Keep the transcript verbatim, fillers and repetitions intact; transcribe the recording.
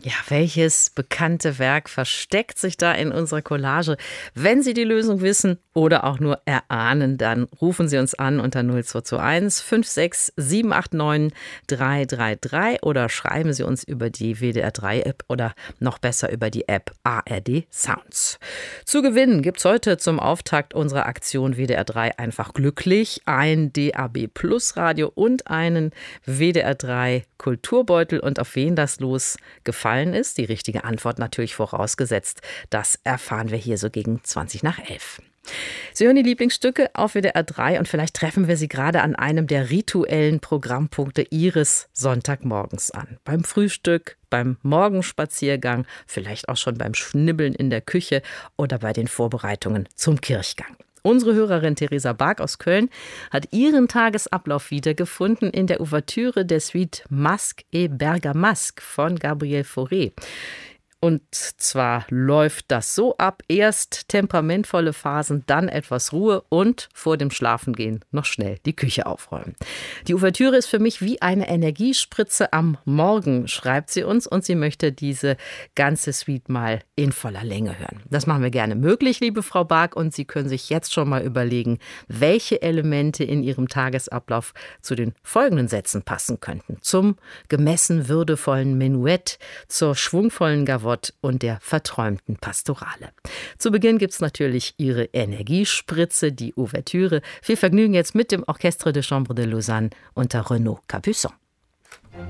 Ja, welches bekannte Werk versteckt sich da in unserer Collage? Wenn Sie die Lösung wissen oder auch nur erahnen, dann rufen Sie uns an unter null zwei zwei eins fünf sechs sieben acht neun drei drei drei oder schreiben Sie uns über die W D R drei App oder noch besser über die App A R D Sounds. Zu gewinnen gibt's heute zum Auftakt unserer Aktion W D R drei einfach glücklich ein D A B Plus Radio und einen W D R drei Kulturbeutel. Und auf wen das Los gefallen ist, die richtige Antwort natürlich vorausgesetzt, das erfahren wir hier so gegen zwanzig nach elf. Sie hören die Lieblingsstücke auf W D R drei und vielleicht treffen wir Sie gerade an einem der rituellen Programmpunkte Ihres Sonntagmorgens an. Beim Frühstück, beim Morgenspaziergang, vielleicht auch schon beim Schnibbeln in der Küche oder bei den Vorbereitungen zum Kirchgang. Unsere Hörerin Theresa Bark aus Köln hat ihren Tagesablauf wiedergefunden in der Ouvertüre der Suite Masque et Bergamasque von Gabriel Fauré. Und zwar läuft das so ab, erst temperamentvolle Phasen, dann etwas Ruhe und vor dem Schlafengehen noch schnell die Küche aufräumen. Die Ouvertüre ist für mich wie eine Energiespritze am Morgen, schreibt sie uns, und sie möchte diese ganze Suite mal in voller Länge hören. Das machen wir gerne möglich, liebe Frau Bark, und Sie können sich jetzt schon mal überlegen, welche Elemente in Ihrem Tagesablauf zu den folgenden Sätzen passen könnten. Zum gemessen würdevollen Menuett, zur schwungvollen Gavotte und der verträumten Pastorale. Zu Beginn gibt es natürlich Ihre Energiespritze, die Ouvertüre. Viel Vergnügen jetzt mit dem Orchestre de Chambre de Lausanne unter Renaud Capuçon.